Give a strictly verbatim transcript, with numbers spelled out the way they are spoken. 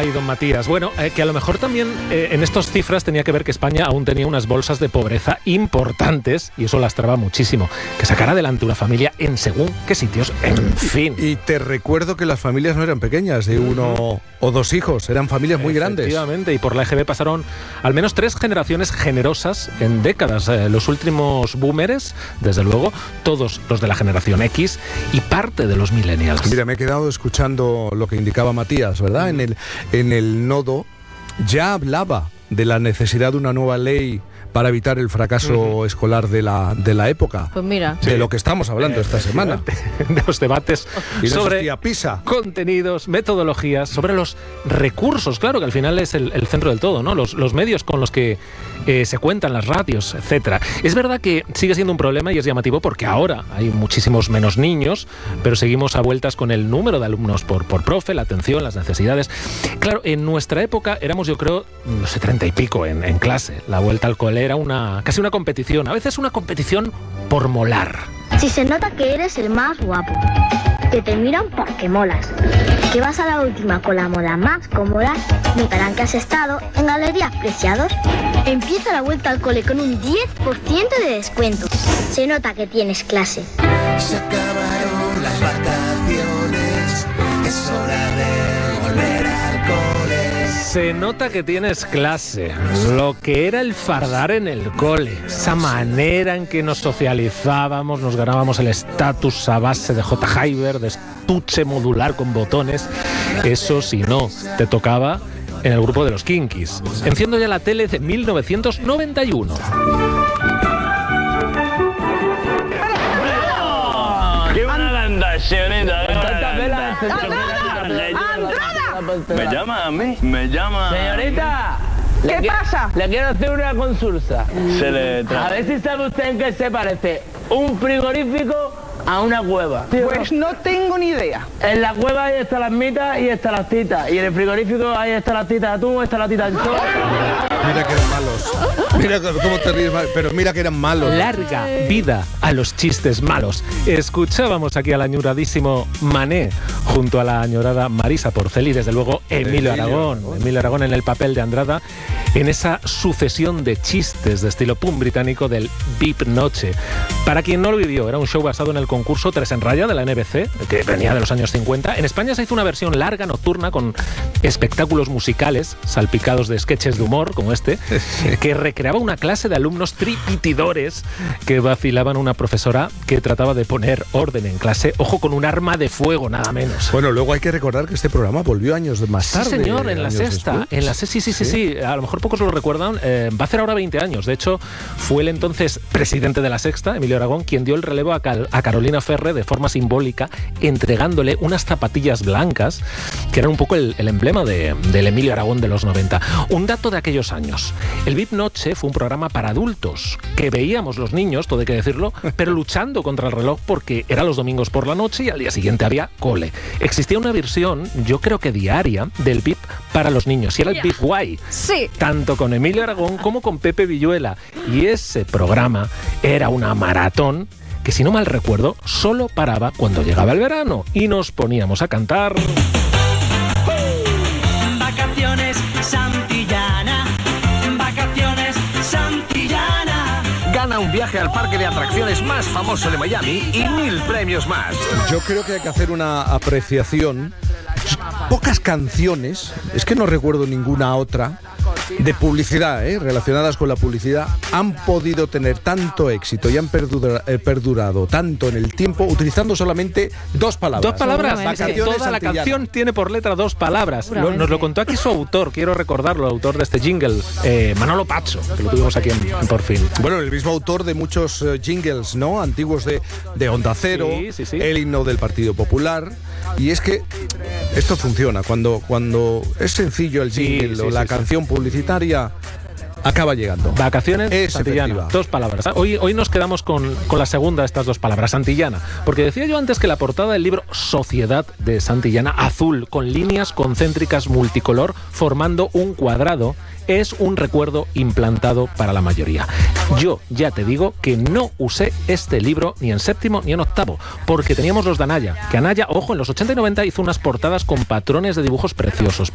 Ay, don Matías. Bueno, eh, que a lo mejor también eh, en estas cifras tenía que ver que España aún tenía unas bolsas de pobreza importantes y eso lastraba muchísimo. Que sacar adelante una familia en según qué sitios, en fin. Y, y te recuerdo que las familias no eran pequeñas, de uno uh-huh. o dos hijos, eran familias muy grandes. Efectivamente, y por la E G B pasaron al menos tres generaciones generosas en décadas. Eh, los últimos boomers, desde luego, todos los de la generación X y parte de los millennials. Mira, me he quedado escuchando lo que indicaba Matías, ¿verdad? En el, en el nodo ya hablaba de la necesidad de una nueva ley para evitar el fracaso uh-huh. escolar de la, de la época. Pues mira. De sí. lo que estamos hablando eh, esta semana. De los debates y sobre PISA. Contenidos, metodologías, sobre los recursos, claro, que al final es el, el centro del todo, ¿no? Los, los medios con los que eh, se cuentan, las radios, etcétera. Es verdad que sigue siendo un problema y es llamativo porque ahora hay muchísimos menos niños, pero seguimos a vueltas con el número de alumnos por, por profe, la atención, las necesidades. Claro, en nuestra época éramos, yo creo, no sé, treinta y pico en, en clase. La vuelta al cole era una casi una competición, a veces una competición por molar. Si se nota que eres el más guapo, que te miran porque molas, que vas a la última con la moda más cómoda, notarán que has estado en galerías Preciados. Empieza la vuelta al cole con un diez por ciento de descuento. Se nota que tienes clase. Se acabaron las vacaciones, es hora de volver al cole. Se nota que tienes clase. Lo que era el fardar en el cole, esa manera en que nos socializábamos, nos ganábamos el estatus a base de J-Hyber, de estuche modular con botones. Eso, si no te tocaba, en el grupo de los Kinkis. Enciendo ya la tele de mil novecientos noventa y uno. ¡Qué buena cantación! ¿Me llama a mí? ¿Me llama? Señorita, ¿qué le pasa? Le quiero hacer una consulta. Se le tra- A ver si sabe usted en qué se parece un frigorífico a una cueva. Pues no tengo ni idea. En la cueva ahí están las mitas y están las titas. Y en el frigorífico ahí está la tita de atún, está la tita de anchoa. Mira que eran malos. Mira cómo te ríes, pero mira que eran malos. Larga vida a los chistes malos. Escuchábamos aquí al añoradísimo Mané junto a la añorada Marisa Porcel y desde luego Emilio Aragón. Emilio Aragón en el papel de Andrada en esa sucesión de chistes de estilo punk británico del V I P Noche. Para quien no lo vivió, era un show basado en el concurso Tres en Raya de la N B C, que venía de los años cincuenta. En España se hizo una versión larga, nocturna, con espectáculos musicales salpicados de sketches de humor, como este, que recreaba una clase de alumnos tripitidores que vacilaban una profesora que trataba de poner orden en clase, ojo, con un arma de fuego, nada menos. Bueno, luego hay que recordar que este programa volvió años más tarde. Sí, señor, en la sexta. Después. En la sexta, sí, sí, sí, sí, sí. A lo mejor pocos lo recuerdan. Eh, va a hacer ahora veinte años. De hecho, fue el entonces presidente de la sexta, Emilio Aragón, quien dio el relevo a, Cal- a Carolina Ferre de forma simbólica, entregándole unas zapatillas blancas, que eran un poco el, el emblema de, del Emilio Aragón de los noventa. Un dato de aquellos años. El V I P Noche fue un programa para adultos, que veíamos los niños, todo hay que decirlo, pero luchando contra el reloj porque era los domingos por la noche y al día siguiente había cole. Existía una versión, yo creo que diaria, del V I P para los niños, y era el V I P Guay. Sí. Tanto con Emilio Aragón como con Pepe Villuela. Y ese programa era una maratón que, si no mal recuerdo, solo paraba cuando llegaba el verano y nos poníamos a cantar. Vacaciones Santillana, vacaciones Santillana. Gana un viaje al parque de atracciones más famoso de Miami y mil premios más. Yo creo que hay que hacer una apreciación. Pocas canciones, es que no recuerdo ninguna otra, de publicidad, ¿eh? relacionadas con la publicidad, han podido tener tanto éxito y han perdura, eh, perdurado tanto en el tiempo utilizando solamente dos palabras. Dos palabras, es que toda la canción tiene por letra dos palabras. Lo, nos lo contó aquí su autor, quiero recordarlo, el autor de este jingle, eh, Manolo Pacho, que lo tuvimos aquí en, en Por Fin. Bueno, el mismo autor de muchos uh, jingles, ¿no? Antiguos de, de Onda Cero, sí, sí, sí. el himno del Partido Popular. Y es que esto funciona, cuando, cuando es sencillo el jingle sí, sí, o la sí, canción sí. publicitaria, acaba llegando. Vacaciones es Santillana, efectiva. Dos palabras. Hoy, hoy nos quedamos con, con la segunda de estas dos palabras, Santillana, porque decía yo antes que la portada del libro Sociedad de Santillana, azul, con líneas concéntricas multicolor, formando un cuadrado, es un recuerdo implantado para la mayoría. Yo ya te digo que no usé este libro ni en séptimo ni en octavo, porque teníamos los de Anaya, que Anaya, ojo, en los ochenta y noventa hizo unas portadas con patrones de dibujos preciosos.